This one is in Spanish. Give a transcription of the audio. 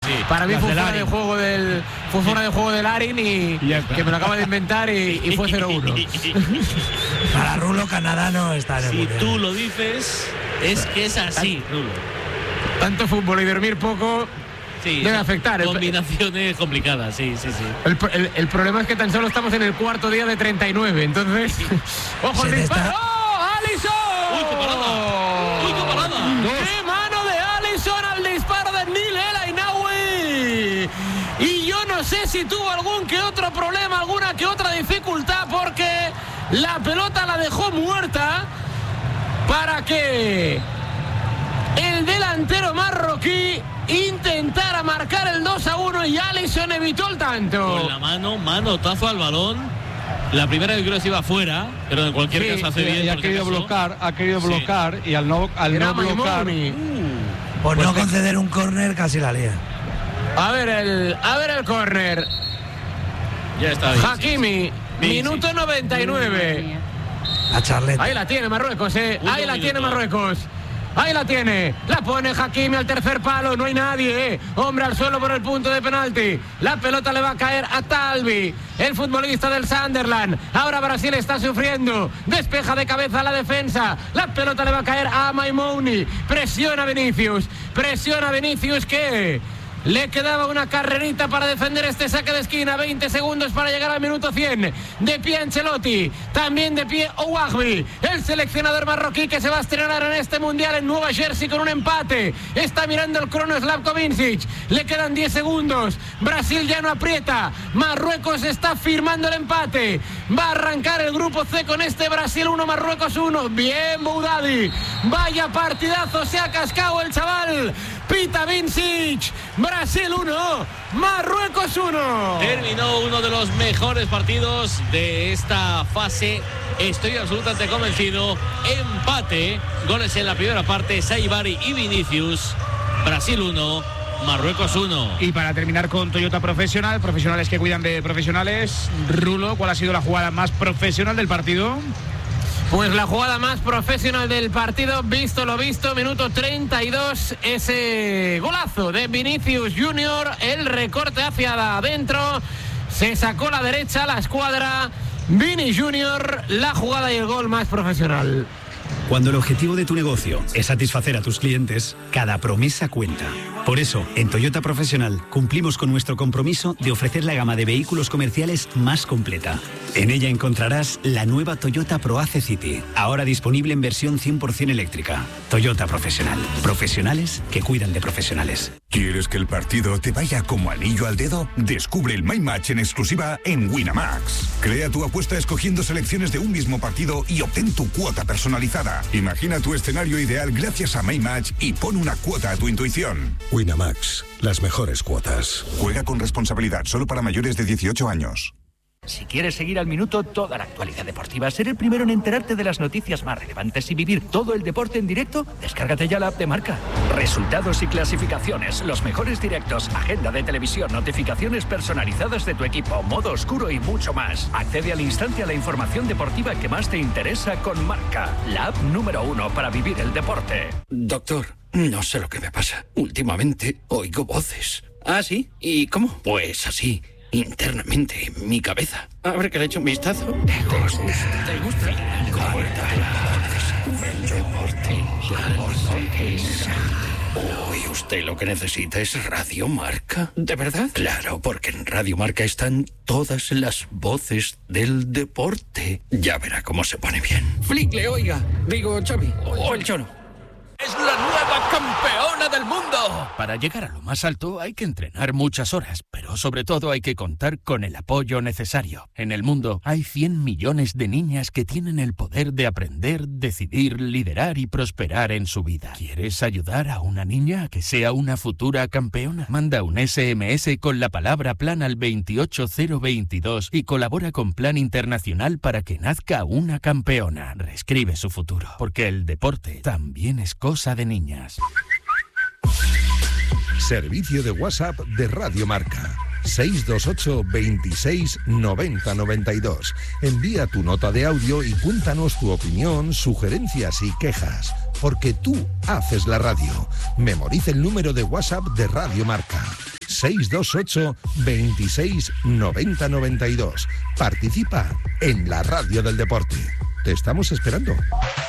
Para mí fue fuera de juego del Arin y que me lo acaba de inventar y fue 0-1. Para Rulo, Canadá no está en el mundial. Si tú lo dices, es que es así, Rulo. Tanto fútbol y dormir poco debe afectar. Combinaciones complicadas, sí. El problema es que tan solo estamos en el cuarto día de 39, entonces... ¡Ojo el disparo! ¡Oh, Alisson! ¡Uy, qué parada! ¡Qué mano de Alisson al disparo de Neil El Ainaoui! Y yo no sé si tuvo algún que otro problema, alguna que otra dificultad, porque la pelota la dejó muerta para que el delantero marroquí intentara marcar el 2-1 y Alisson evitó el tanto. Con la manotazo al balón. La primera yo creo que se iba afuera, pero en cualquier caso hace bien. Y ha querido bloquear y al no bloquear... Por no conceder un córner casi la lía. A ver el córner. Ya está. Hakimi, minuto 99. La charleta. Ahí la tiene Marruecos, Ahí la tiene Marruecos. Ahí la tiene, la pone Hakimi al tercer palo, no hay nadie, hombre al suelo por el punto de penalti, la pelota le va a caer a Talbi, el futbolista del Sunderland. Ahora Brasil está sufriendo, despeja de cabeza la defensa, la pelota le va a caer a Maimouni, presiona Vinicius que le quedaba una carrerita para defender este saque de esquina. 20 segundos para llegar al minuto 100. De pie Ancelotti, también de pie Ouahbi, el seleccionador marroquí que se va a estrenar en este mundial en Nueva Jersey con un empate. Está mirando el crono Slavko Vincic. Le quedan 10 segundos. Brasil ya no aprieta. Marruecos está firmando el empate. Va a arrancar el grupo C con este Brasil 1, Marruecos 1. Bien Boudadi. Vaya partidazo se ha cascado el chaval. Pita Vincic. Brasil 1, Marruecos 1. Terminó uno de los mejores partidos de esta fase. Estoy absolutamente convencido. Empate. Goles en la primera parte. Saibari y Vinicius. Brasil 1, Marruecos 1. Y para terminar con Toyota Profesional, profesionales que cuidan de profesionales. Rulo, ¿cuál ha sido la jugada más profesional del partido? Pues la jugada más profesional del partido, visto lo visto, minuto 32, ese golazo de Vinicius Junior, el recorte hacia adentro, se sacó la derecha, la escuadra, Vini Junior, la jugada y el gol más profesional. Cuando el objetivo de tu negocio es satisfacer a tus clientes, cada promesa cuenta. Por eso, en Toyota Profesional cumplimos con nuestro compromiso de ofrecer la gama de vehículos comerciales más completa. En ella encontrarás la nueva Toyota ProAce City, ahora disponible en versión 100% eléctrica. Toyota Profesional. Profesionales que cuidan de profesionales. ¿Quieres que el partido te vaya como anillo al dedo? Descubre el My Match en exclusiva en Winamax. Crea tu apuesta escogiendo selecciones de un mismo partido y obtén tu cuota personalizada. Imagina tu escenario ideal gracias a My Match y pon una cuota a tu intuición. Winamax, las mejores cuotas. Juega con responsabilidad, solo para mayores de 18 años. Si quieres seguir al minuto toda la actualidad deportiva, ser el primero en enterarte de las noticias más relevantes y vivir todo el deporte en directo, descárgate ya la app de Marca. Resultados y clasificaciones, los mejores directos, agenda de televisión, notificaciones personalizadas de tu equipo, modo oscuro y mucho más. Accede al instante a la información deportiva que más te interesa con Marca, la app número 1 para vivir el deporte. Doctor, no sé lo que me pasa. Últimamente oigo voces. ¿Ah, sí? ¿Y cómo? Pues así. Internamente, en mi cabeza. A ver que le echo un vistazo. ¿Te gusta? Uy, usted lo que necesita es Radio Marca. ¿De verdad? Claro, porque en Radio Marca están todas las voces del deporte. Ya verá cómo se pone bien. Flickle, oiga. Digo, Xavi. O el Chono. ¡Es la nueva campeona del mundo! Para llegar a lo más alto hay que entrenar muchas horas, pero sobre todo hay que contar con el apoyo necesario. En el mundo hay 100 millones de niñas que tienen el poder de aprender, decidir, liderar y prosperar en su vida. ¿Quieres ayudar a una niña a que sea una futura campeona? Manda un SMS con la palabra plan al 28022 y colabora con Plan Internacional para que nazca una campeona. Reescribe su futuro, porque el deporte también es cosa de niñas. Servicio de WhatsApp de Radio Marca. 628 26 90 92. Envía tu nota de audio y cuéntanos tu opinión, sugerencias y quejas. Porque tú haces la radio. Memoriza el número de WhatsApp de Radio Marca. 628 26 90 92. Participa en la radio del deporte. Te estamos esperando.